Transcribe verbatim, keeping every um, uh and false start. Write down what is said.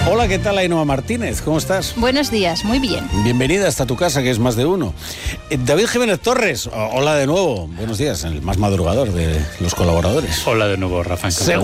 Hola, ¿qué tal, Ainhoa Martínez? ¿Cómo estás? Buenos días, muy bien. Bienvenida hasta tu casa, que es más de uno. Eh, David Jiménez Torres, hola de nuevo. Buenos días, el más madrugador de los colaboradores. Hola de nuevo, Rafa. Encantado.